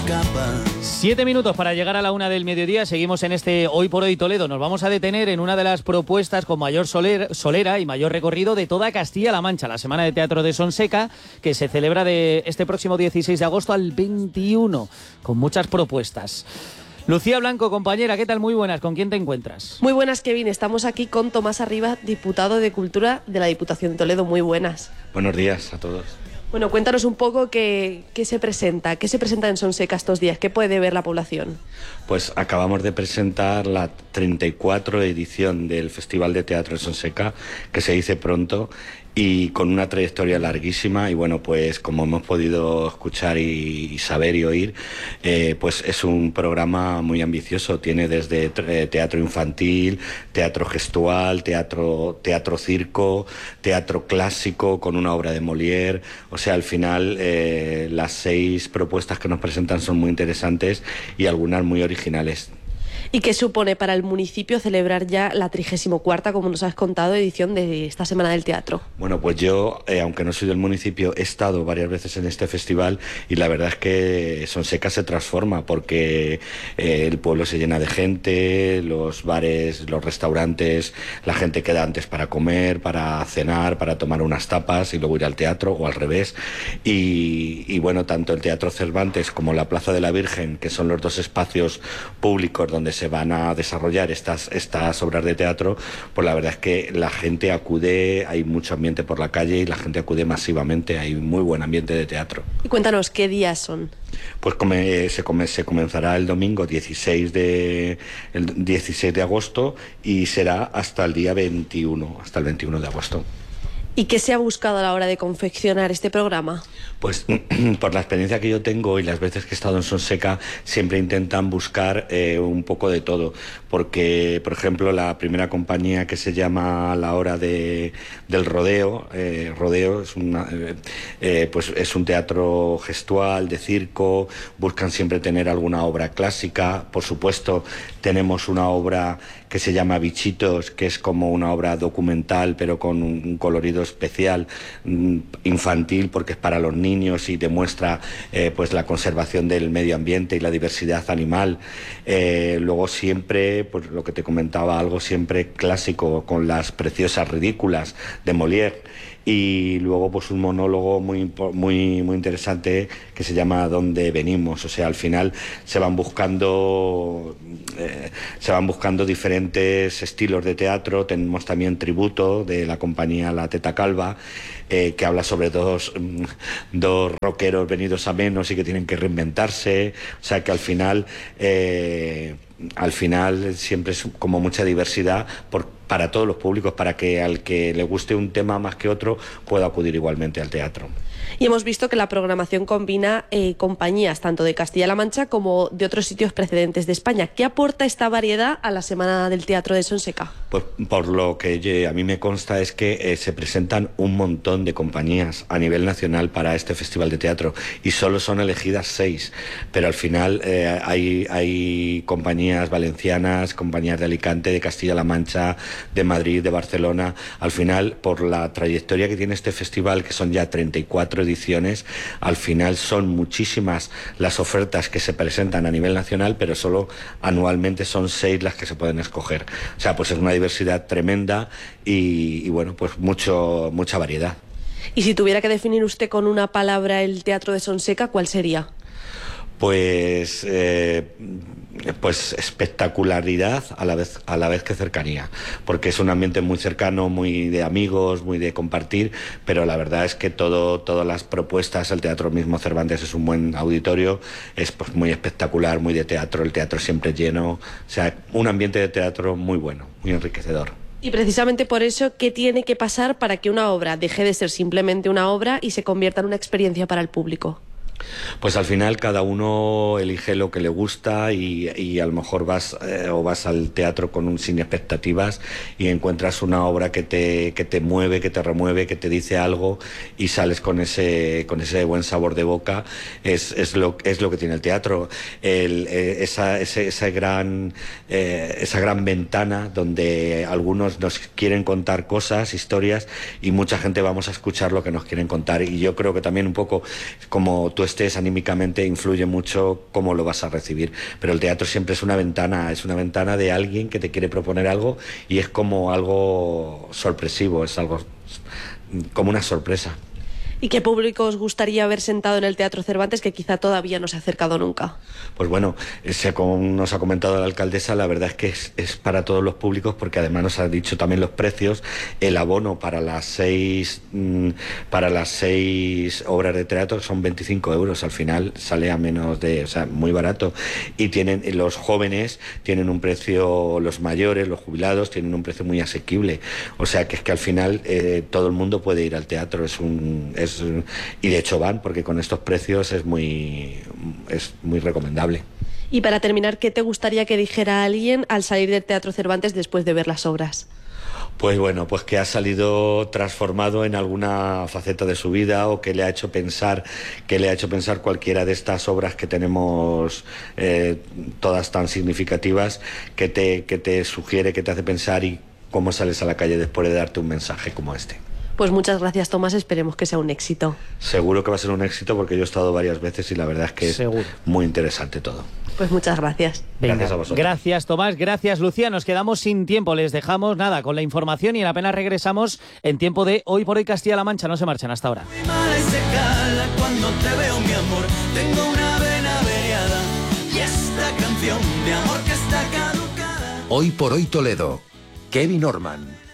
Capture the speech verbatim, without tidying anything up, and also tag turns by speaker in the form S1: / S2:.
S1: escapas.
S2: Siete minutos para llegar a la una del mediodía. Seguimos en este Hoy por Hoy Toledo. Nos vamos a detener en una de las propuestas con mayor soler, solera y mayor recorrido de toda Castilla-La Mancha, la Semana de Teatro de Sonseca, que se celebra de este próximo dieciséis de agosto al veintiuno, con muchas propuestas. Lucía Blanco, compañera, ¿qué tal? Muy buenas. ¿Con quién te encuentras?
S3: Muy buenas, Kevin. Estamos aquí con Tomás Arribas, diputado de Cultura de la Diputación de Toledo. Muy buenas.
S4: Buenos días a todos.
S3: Bueno, cuéntanos un poco qué, qué se presenta, qué se presenta en Sonseca estos días, qué puede ver la población.
S4: Pues acabamos de presentar la treinta y cuatro edición del Festival de Teatro de Sonseca, que se dice pronto, y con una trayectoria larguísima. Y bueno, pues como hemos podido escuchar y, y saber y oír, eh, pues es un programa muy ambicioso. Tiene desde eh, teatro infantil, teatro gestual, teatro, teatro circo, teatro clásico con una obra de Molière. O sea, al final eh, las seis propuestas que nos presentan son muy interesantes y algunas muy originales.
S3: ¿Y qué supone para el municipio celebrar ya la trigésima cuarta, como nos has contado, edición de esta Semana del Teatro?
S4: Bueno, pues yo, eh, aunque no soy del municipio, he estado varias veces en este festival y la verdad es que Sonseca se transforma porque eh, el pueblo se llena de gente, los bares, los restaurantes, la gente queda antes para comer, para cenar, para tomar unas tapas y luego ir al teatro o al revés. Y, y bueno, tanto el Teatro Cervantes como la Plaza de la Virgen, que son los dos espacios públicos donde se van a desarrollar estas, estas obras de teatro, pues la verdad es que la gente acude, hay mucho ambiente por la calle y la gente acude masivamente, hay muy buen ambiente de teatro.
S3: Y cuéntanos, ¿qué días son?
S4: Pues come, se, come, se comenzará el domingo dieciséis de, el dieciséis de agosto y será hasta el día veintiuno, hasta el veintiuno de agosto.
S3: ¿Y qué se ha buscado a la hora de confeccionar este programa?
S4: Pues por la experiencia que yo tengo y las veces que he estado en Sonseca, siempre intentan buscar eh, un poco de todo, porque por ejemplo la primera compañía, que se llama La Hora de, del Rodeo, eh, Rodeo es, una, eh, eh, pues es un teatro gestual, de circo, buscan siempre tener alguna obra clásica. Por supuesto tenemos una obra que se llama Bichitos, que es como una obra documental pero con un, un colorido especial, infantil, porque es para los niños y demuestra eh, pues la conservación del medio ambiente y la diversidad animal. Eh, luego siempre, pues lo que te comentaba, algo siempre clásico, con las preciosas ridículas de Molière. Y luego pues un monólogo muy, muy, muy interesante que se llama ¿Dónde venimos? O sea, al final se van buscando eh, se van buscando diferentes estilos de teatro. Tenemos también Tributo, de la compañía La Teta Calva, eh, que habla sobre dos, dos rockeros venidos a menos y que tienen que reinventarse. O sea que al final eh, al final siempre es como mucha diversidad por para todos los públicos, para que al que le guste un tema más que otro pueda acudir igualmente al teatro.
S3: Y hemos visto que la programación combina eh, compañías tanto de Castilla-La Mancha como de otros sitios precedentes de España. ¿Qué aporta esta variedad a la Semana del Teatro de Sonseca?
S4: Pues por lo que a mí me consta es que eh, se presentan un montón de compañías a nivel nacional para este festival de teatro y solo son elegidas seis, pero al final eh, hay, hay compañías valencianas, compañías de Alicante, de Castilla-La Mancha, de Madrid, de Barcelona. Al final, por la trayectoria que tiene este festival, que son ya treinta y cuatro ediciones, al final son muchísimas las ofertas que se presentan a nivel nacional, pero solo anualmente son seis las que se pueden escoger. O sea, pues es una diversidad tremenda y, y bueno, pues mucho, mucha variedad.
S3: Y si tuviera que definir usted con una palabra el Teatro de Sonseca, ¿cuál sería?
S4: Pues, eh, pues espectacularidad a la vez a la vez que cercanía, porque es un ambiente muy cercano, muy de amigos, muy de compartir, pero la verdad es que todo todas las propuestas, el Teatro mismo Cervantes es un buen auditorio, es pues muy espectacular, muy de teatro, el teatro siempre lleno, o sea, un ambiente de teatro muy bueno, muy enriquecedor.
S3: Y precisamente por eso, ¿qué tiene que pasar para que una obra deje de ser simplemente una obra y se convierta en una experiencia para el público?
S4: Pues al final cada uno elige lo que le gusta y, y a lo mejor vas eh, o vas al teatro con un, sin expectativas y encuentras una obra que te, que te mueve, que te remueve, que te dice algo y sales con ese, con ese buen sabor de boca. Es, es, lo, es lo que tiene el teatro, el, eh, esa, ese, esa, gran, eh, esa gran ventana donde algunos nos quieren contar cosas, historias, y mucha gente vamos a escuchar lo que nos quieren contar. Y yo creo que también un poco, como tú estés anímicamente, influye mucho cómo lo vas a recibir. Pero el teatro siempre es una ventana, es una ventana de alguien que te quiere proponer algo y es como algo sorpresivo, es algo como una sorpresa.
S3: ¿Y qué público os gustaría haber sentado en el Teatro Cervantes que quizá todavía no se ha acercado nunca?
S4: Pues bueno, ese, como nos ha comentado la alcaldesa, la verdad es que es, es para todos los públicos, porque además nos ha dicho también los precios. El abono para las seis mmm, para las seis obras de teatro son veinticinco euros. Al final sale a menos de, o sea, muy barato. Y tienen los jóvenes tienen un precio, los mayores, los jubilados tienen un precio muy asequible. O sea que es que al final eh, todo el mundo puede ir al teatro. Es un es y de hecho van, porque con estos precios es muy es muy recomendable.
S3: Y para terminar, ¿qué te gustaría que dijera alguien al salir del Teatro Cervantes después de ver las obras?
S4: Pues bueno, pues que ha salido transformado en alguna faceta de su vida, o que le ha hecho pensar, que le ha hecho pensar cualquiera de estas obras que tenemos, eh, todas tan significativas, que te, que te sugiere, que te hace pensar, y cómo sales a la calle después de darte un mensaje como este.
S3: Pues muchas gracias, Tomás, esperemos que sea un éxito.
S4: Seguro que va a ser un éxito, porque yo he estado varias veces y la verdad es que
S2: Seguro.
S4: es muy interesante todo.
S3: Pues muchas gracias.
S2: Venga,
S4: gracias a vosotros.
S2: Gracias, Tomás. Gracias, Lucía. Nos quedamos sin tiempo. Les dejamos nada con la información y apenas regresamos en tiempo de Hoy por Hoy Castilla-La Mancha. No se marchan hasta ahora.
S1: Cuando te veo, mi amor, tengo una vena averiada y esta canción de amor que está caducada.
S5: Hoy por Hoy Toledo. Kevin Orman.